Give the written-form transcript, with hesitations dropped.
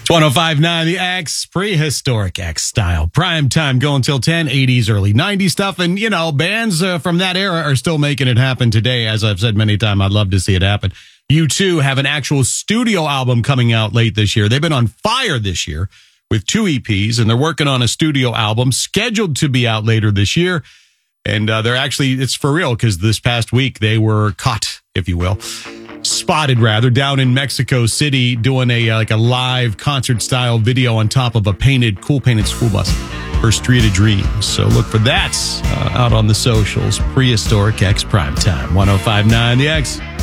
It's 105.9 The X, prehistoric X style. Prime time going till 10, 80s, early 90s stuff. And, you know, bands from that era are still making it happen today. As I've said many times, I'd love to see it happen. U2 have an actual studio album coming out late this year. They've been on fire this year with 2 EPs, and they're working on a studio album scheduled to be out later this year. And they're actually, it's for real, because this past week they were caught, if you will. Spotted rather, down in Mexico City doing a live concert style video on top of a cool painted school bus for Street of Dreams. So look for that out on the socials. Prehistoric X Primetime 105.9 The X.